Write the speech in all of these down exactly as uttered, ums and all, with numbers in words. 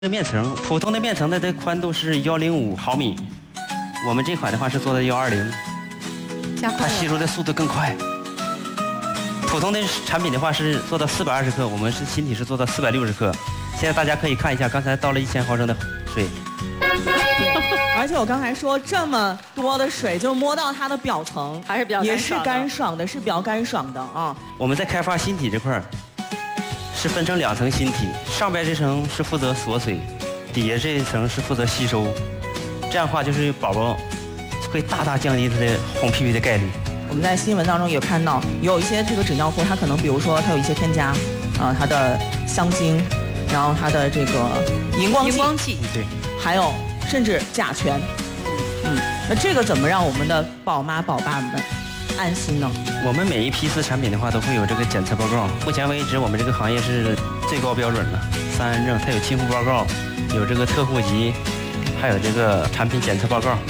这个面层，普通的面层的这宽度是幺零五毫米，我们这款的话是做的幺二零，它吸收的速度更快。普通的产品的话是做到四百二十克，我们是新体是做到四百六十克。现在大家可以看一下，刚才倒了一千毫升的水。 而且我刚才说这么多的水，就摸到它的表层， 还是比较也是干爽的，是比较干爽的啊。 我们在开发新体这块儿。是分成两层新体，上边这层是负责锁水，底下这一层是负责吸收。这样的话，就是宝宝会大大降低他的红屁屁的概率。 我们在新闻当中也看到，有一些这个纸尿裤，它可能比如说它有一些添加，啊、呃，它的香精，然后它的这个荧光剂， 荧光剂， 对， 还有甚至甲醛。嗯，那这个怎么让我们的宝妈宝爸们安心呢？ 我们每一批次产品的话都会有这个检测报告。目前为止，我们这个行业是最高标准了，三安证，它有亲护报告，有这个特护级，还有这个产品检测报告。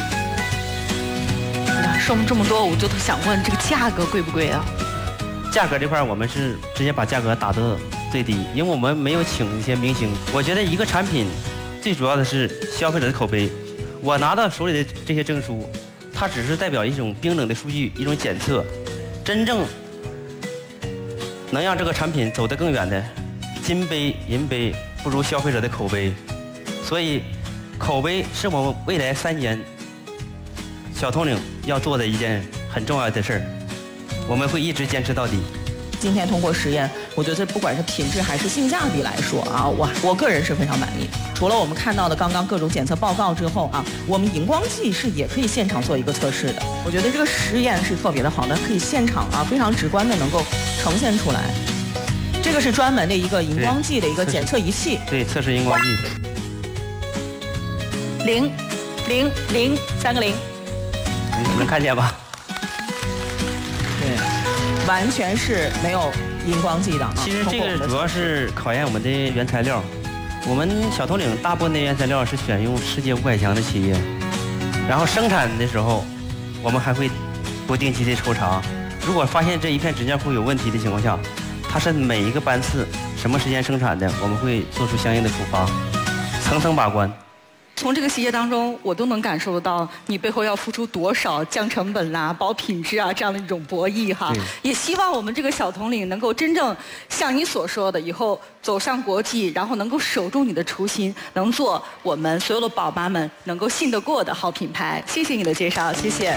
说了这么多，我就想问，这个价格贵不贵啊？ 价格这块我们是直接把价格打到最低，因为我们没有请一些明星。我觉得一个产品最主要的是消费者的口碑。我拿到手里的这些证书，它只是代表一种冰冷的数据，一种检测。真正能让这个产品走得更远的，金杯银杯不如消费者的口碑。所以口碑是我们未来三年小统领要做的一件很重要的事儿，我们会一直坚持到底。 今天通过实验，我觉得不管是品质还是性价比来说啊，我我个人是非常满意。除了我们看到的刚刚各种检测报告之后啊，我们荧光剂是也可以现场做一个测试的。我觉得这个实验是特别的好的，可以现场啊非常直观的能够呈现出来。这个是专门的一个荧光剂的一个检测仪器， 对，测试荧光剂。 零零零三个零， 你能看见吧？ 对，完全是没有荧光剂的啊。 其实这个主要是考验我们的原材料。我们小统领大部分的原材料是选用世界五百强的企业，然后生产的时候，我们还会不定期的抽查。如果发现这一片纸尿裤有问题的情况下，它是每一个班次什么时间生产的，我们会做出相应的处罚，层层把关。 从这个细节当中，我都能感受得到你背后要付出多少降成本啦、保品质啊这样的一种博弈哈。也希望我们这个小统领能够真正像你所说的，以后走向国际，然后能够守住你的初心，能做我们所有的宝妈们能够信得过的好品牌。谢谢你的介绍，谢谢。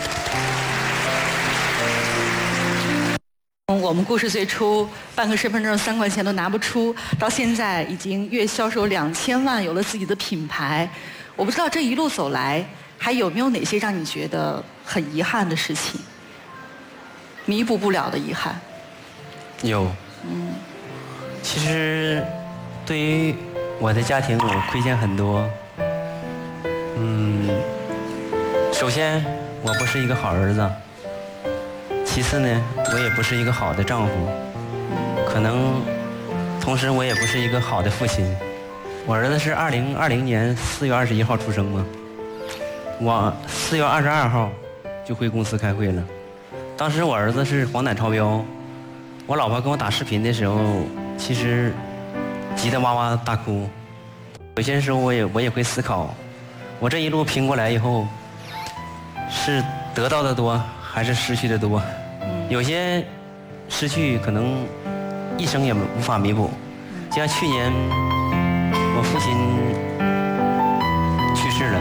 从我们故事最初办个身份证三块钱都拿不出，到现在已经月销售两千万，有了自己的品牌。我不知道这一路走来，还有没有哪些让你觉得很遗憾的事情，弥补不了的遗憾？ 有。嗯。其实，对于我的家庭，我亏欠很多。嗯。首先，我不是一个好儿子。其次呢，我也不是一个好的丈夫。可能，同时我也不是一个好的父亲。我儿子是二零二零年四月二十一号出生嘛，我四月二十二号就回公司开会了。当时我儿子是黄疸超标，我老婆跟我打视频的时候，其实急得哇哇大哭。有些时候我也我也会思考，我这一路拼过来以后，是得到的多还是失去的多？有些失去可能一生也无法弥补，就像去年。我父亲去世了，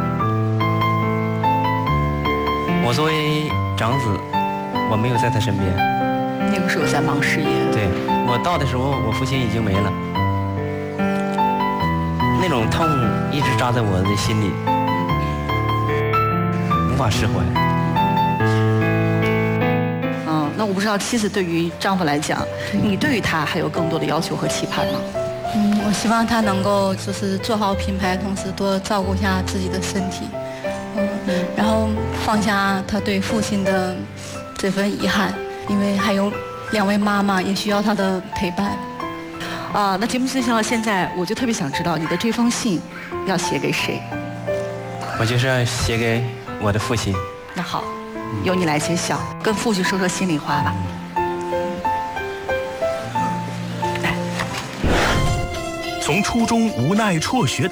我作为长子，我没有在他身边。 那个时候在忙事业。 对，我到的时候，我父亲已经没了，那种痛一直扎在我的心里，无法释怀。 嗯，那我不知道妻子对于丈夫来讲，你对于他还有更多的要求和期盼吗？ 嗯，我希望他能够就是做好品牌，同时多照顾一下自己的身体，嗯，然后放下他对父亲的这份遗憾，因为还有两位妈妈也需要他的陪伴。 啊，那节目进行到现在，我就特别想知道你的这封信要写给谁？ 我就是要写给我的父亲。 那好，由你来揭晓，跟父亲说说心里话吧。 从初中无奈辍学